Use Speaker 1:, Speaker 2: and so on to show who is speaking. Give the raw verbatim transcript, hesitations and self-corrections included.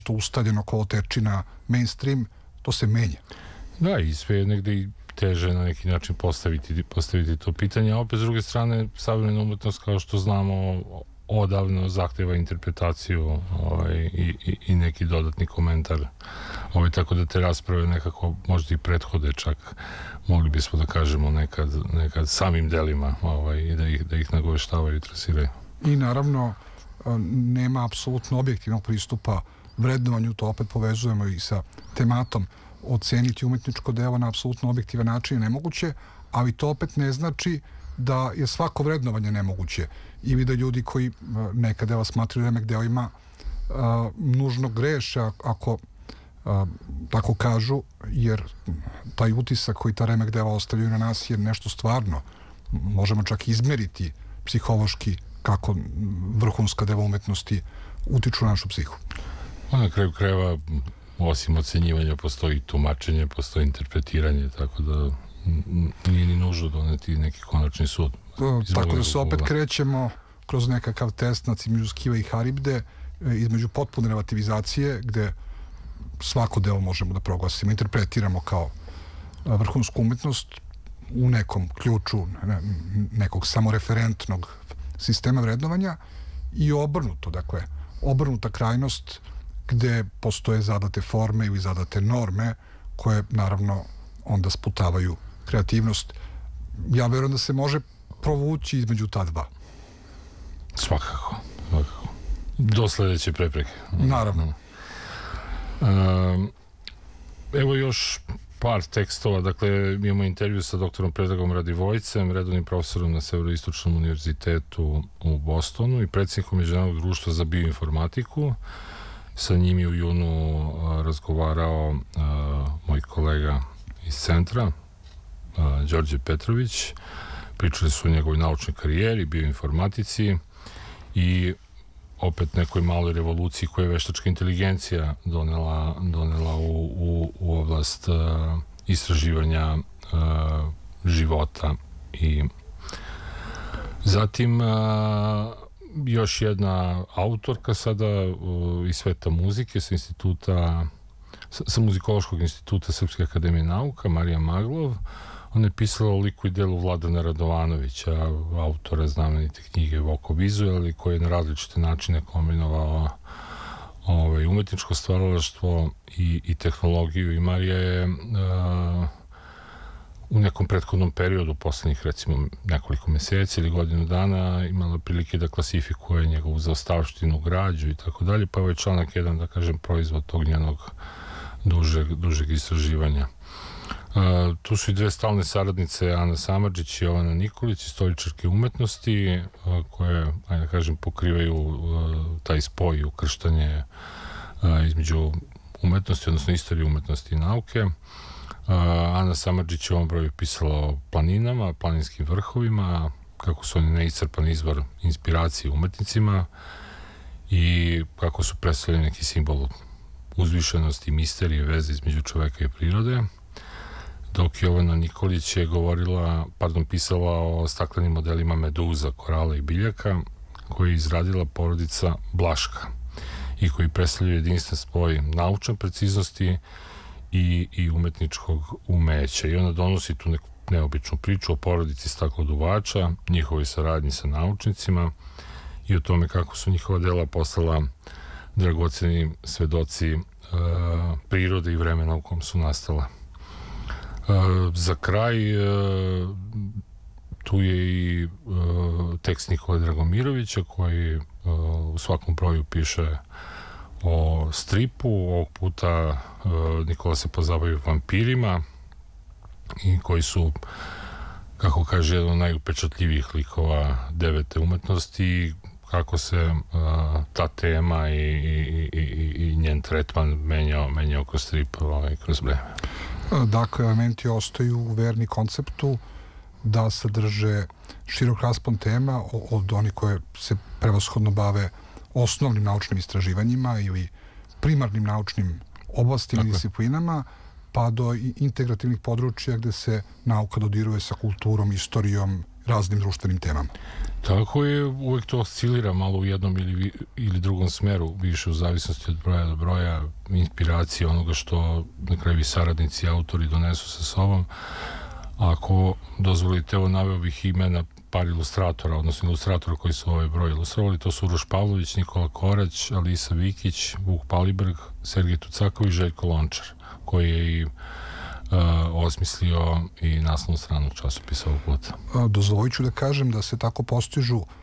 Speaker 1: to ustaljeno kolotečina, mainstream, to se menja.
Speaker 2: Da, i sve je negde i teže na neki način postaviti, postaviti to pitanje, a opet s druge strane savremena umetnost, kao što znamo, odavno zahteva interpretaciju ovaj, i, i, i neki dodatni komentar, ovaj, tako da te rasprave nekako možda i prethode čak, mogli bismo da kažemo nekad, nekad samim delima ovaj, i da ih, da ih nagoveštavaju i trasiraju.
Speaker 1: I naravno nema apsolutno objektivnog pristupa vrednovanju, to opet povezujemo i sa tematom. Oceniti umetničko delo na apsolutno objektivan način je nemoguće, ali to opet ne znači da je svako vrednovanje nemoguće. Ili da ljudi koji neka dela smatraju remek delima a, nužno greše ako a, tako kažu, jer taj utisak koji ta remek dela ostavljaju na nas je nešto stvarno. Možemo čak izmeriti psihološki kako vrhunska dela umetnosti utiču na našu psihu.
Speaker 2: Na kraju krajeva, osim ocenjivanja, postoji tumačenje, postoji interpretiranje, tako da nije ni nužno doneti neki konačni sud.
Speaker 1: Tako da se opet krećemo kroz nekakav testnac između Skive i Haribde, između potpune relativizacije, gde svako delo možemo da proglasimo, interpretiramo kao vrhunsku umetnost u nekom ključu nekog samoreferentnog sistema vrednovanja, i obrnuto, dakle, obrnuta krajnost gde postoje zadate forme ili zadate norme koje naravno onda sputavaju kreativnost. Ja verujem da se može provući između ta dva.
Speaker 2: Svakako, svakako. Do sledeće prepreke.
Speaker 1: Naravno.
Speaker 2: Um, evo još par tekstova. Dakle, imamo intervju sa doktorom Predragom Radivojcem, redovnim profesorom na Severoistočnom univerzitetu u Bostonu i predsjednikom Međunarodnog društva za bioinformatiku. Sa njim je u junu uh, razgovarao uh, moj kolega iz centra, uh, Đorđe Petrović. Pričali su o njegovoj naučnoj karijeri, bioinformatici i opet nekoj maloj revoluciji koju je veštačka inteligencija donela, donela u, u, u oblast uh, istraživanja uh, života. I zatim uh, još jedna autorka sada uh, iz sveta muzike sa instituta, sa, sa Muzikološkog instituta Srpske akademije nauka, Marija Maglov. Ona je pisala o liku i delu Vladana Radovanovića, autora znamenite knjige Vokovizuel, koji je na različite načine kombinovao ovaj, umetničko stvaralaštvo i, i tehnologiju. I Marija je uh, u nekom prethodnom periodu, poslednjih recimo nekoliko meseci ili godinu dana, imala prilike da klasifikuje njegovu zaostavštinu, građu i tako dalje, pa ovaj članak jedan, da kažem, proizvod tog njenog dužeg, dužeg istraživanja. Uh, tu su i dve stalne saradnice, Ana Samardžić i Jovana Nikolić, istoričarke umetnosti, uh, koje, ajde da kažem, pokrivaju uh, taj spoj i ukrštanje uh, između umetnosti, odnosno istorije umetnosti i nauke. Uh, Ana Samardžić je u ovom broju pisala o planinama, planinskim vrhovima, kako su oni neiscrpan izvor inspiracije umetnicima i kako su predstavljeni neki simbol uzvišenosti, misterije, veze između čoveka i prirode. Dok Jovana Nikolić je govorila, pardon, pisala o staklenim modelima meduza, korala i biljaka, koje je izradila porodica Blaška i koji predstavljaju jedinstven spoj naučne preciznosti i, i umetničkog umeća. I ona donosi tu neku neobičnu priču o porodici stakloduvača, njihovoj saradnji sa naučnicima i o tome kako su njihova dela postala dragoceni svedoci uh, prirode i vremena u kom su nastala. Uh, za kraj uh, tu je i uh, tekst Nikole Dragomirovića koji uh, u svakom broju piše o stripu. Ovog puta uh, Nikola se pozabavio vampirima i koji su, kako kaže, jedan od najupečatljivijih likova devete umetnosti, kako se uh, ta tema i, i, i, i njen tretman menjao, menjao kroz strip, ovaj, kroz vreme.
Speaker 1: Dakle, elementi ostaju u verni konceptu da sadrže širok raspon tema od onih koje se prevashodno bave osnovnim naučnim istraživanjima ili primarnim naučnim oblastima i disciplinama, pa do integrativnih područja gde se nauka dodiruje sa kulturom, istorijom raznim društvenim temama.
Speaker 2: Tako je, uvek to oscilira malo u jednom ili, ili drugom smeru, više u zavisnosti od broja do broja, inspiracije onoga što na kraju i saradnici i autori donesu sa sobom. Ako dozvolite, evo naveo bih imena par ilustratora, odnosno ilustratora koji su ovaj broj ilustrovali. To su Uroš Pavlović, Nikola Korać, Alisa Vikić, Vuk Palibrg, Sergej Tucaković, Željko Lončar, koji je i uh, osmislio i naslovnu stranu časopisa ovog puta.
Speaker 1: Dozvolit ću da kažem da se tako postižu